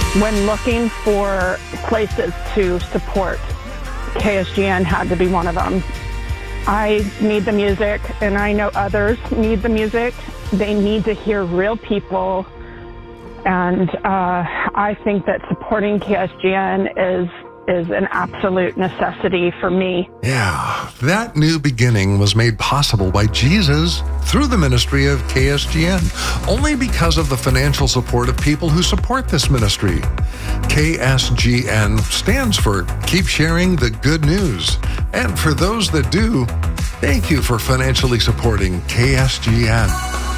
When looking for places to support, KSGN had to be one of them. I need the music, and I know others need the music. They need to hear real people, and I think that supporting KSGN is an absolute necessity for me. Yeah, that new beginning was made possible by Jesus through the ministry of KSGN, only because of the financial support of people who support this ministry. KSGN stands for Keep Sharing the Good News. And for those that do, thank you for financially supporting KSGN.